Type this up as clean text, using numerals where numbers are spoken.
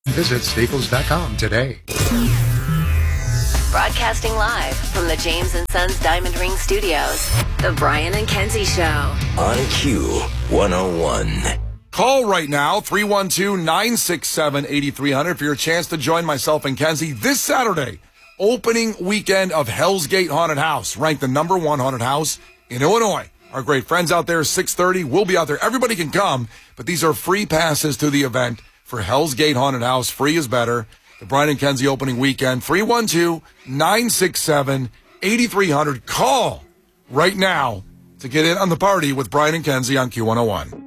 Visit Staples.com today. Broadcasting live from the James & Sons Diamond Ring Studios. The Brian and Kenzie Show. On Q101. Call right now, 312-967-8300 for your chance to join myself and Kenzie this Saturday. Opening weekend of Hell's Gate Haunted House, ranked the number 1 haunted house in Illinois. Our great friends out there, 6:30. We'll be out there. Everybody can come, but these are free passes to the event for Hell's Gate Haunted House. Free is better. The Brian and Kenzie opening weekend, 312-967-8300. Call right now to get in on the party with Brian and Kenzie on Q101.